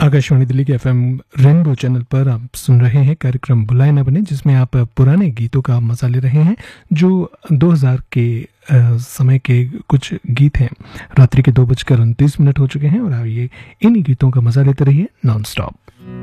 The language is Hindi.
आकाशवाणी दिल्ली के एफएम रेनबो चैनल पर आप सुन रहे हैं कार्यक्रम बुलाए न बने, जिसमें आप पुराने गीतों का मजा ले रहे हैं जो 2000 के समय के कुछ गीत हैं। रात्रि के 2:29 हो चुके हैं और आइए इन्हीं गीतों का मजा लेते रहिए नॉन स्टॉप।